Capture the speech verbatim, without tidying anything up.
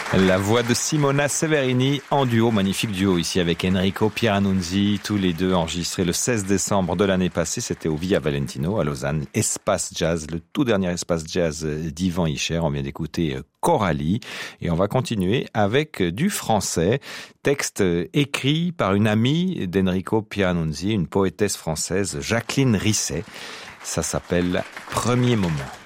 La voix de Simona Severini en duo, magnifique duo ici avec Enrico Pieranunzi, tous les deux enregistrés le seize décembre de l'année passée, c'était au Via Valentino à Lausanne, Espace Jazz, le tout dernier Espace Jazz d'Yvan Ischer. On vient d'écouter Coralie et on va continuer avec du français, texte écrit par une amie d'Enrico Pieranunzi, une poétesse française, Jacqueline Risset. Ça s'appelle Premier moment.